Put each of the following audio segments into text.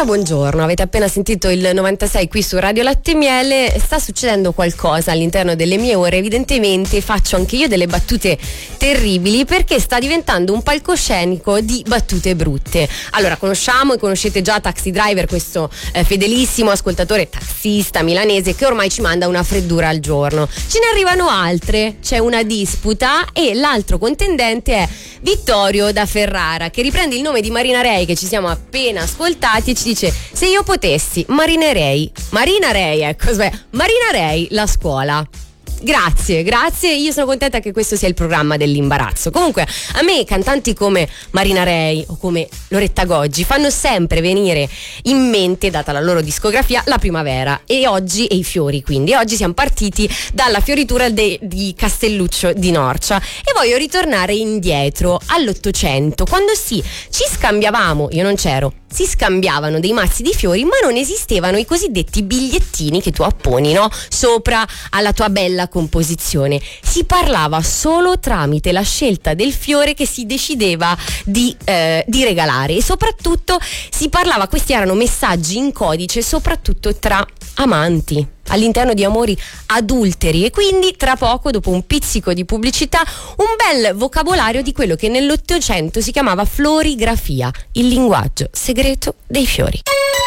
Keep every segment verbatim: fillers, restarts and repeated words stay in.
buongiorno, avete appena sentito il novantasei qui su Radio Latte e Miele. Sta succedendo qualcosa all'interno delle mie ore, evidentemente faccio anche io delle battute terribili perché sta diventando un palcoscenico di battute brutte. Allora, conosciamo e conoscete già Taxi Driver, questo eh, fedelissimo ascoltatore taxista milanese che ormai ci manda una freddura al giorno. Ce ne arrivano altre, c'è una disputa e l'altro contendente è Vittorio da Ferrara, che riprende il nome di Marina Rei che ci siamo appena ascoltati e ci dice: se io potessi marinerei Marina Rei, ecco, Marina Rei la scuola. Grazie, grazie, io sono contenta che questo sia il programma dell'imbarazzo. Comunque a me cantanti come Marina Rei o come Loretta Goggi fanno sempre venire in mente, data la loro discografia, la primavera e oggi e i fiori. Quindi oggi siamo partiti dalla fioritura de, di Castelluccio di Norcia e voglio ritornare indietro all'Ottocento, quando sì, ci scambiavamo, io non c'ero, si scambiavano dei mazzi di fiori, ma non esistevano i cosiddetti bigliettini che tu apponi, no? Sopra alla tua bella composizione. Si parlava solo tramite la scelta del fiore che si decideva di, eh, di regalare, e soprattutto si parlava, questi erano messaggi in codice, soprattutto tra amanti, all'interno di amori adulteri. E quindi tra poco, dopo un pizzico di pubblicità, un bel vocabolario di quello che nell'Ottocento si chiamava florigrafia, il linguaggio segreto dei fiori.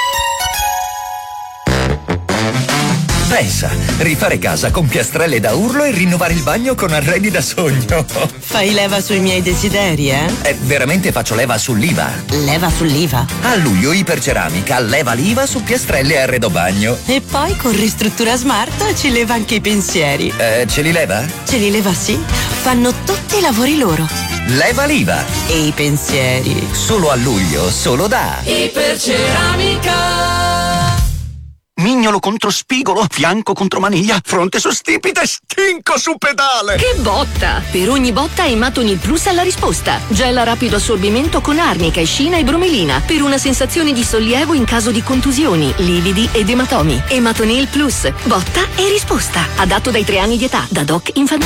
Pensa, rifare casa con piastrelle da urlo e rinnovare il bagno con arredi da sogno. Fai leva sui miei desideri, eh? Eh, veramente faccio leva sull'I V A. Leva sull'I V A? A luglio Iperceramica leva l'I V A su piastrelle e arredo bagno. E poi con Ristruttura Smart ci leva anche i pensieri. Eh, ce li leva? Ce li leva, sì. Fanno tutti i lavori loro. Leva l'I V A. E i pensieri. Solo a luglio, solo da Iperceramica. Mignolo contro spigolo, fianco contro maniglia, fronte su stipite, stinco su pedale. Che botta! Per ogni botta Ematonil Plus ha la risposta. Gel a rapido assorbimento con arnica, escina e bromelina per una sensazione di sollievo in caso di contusioni, lividi ed ematomi. Ematonil Plus, botta e risposta. Adatto dai tre anni di età, da Doc Infantil.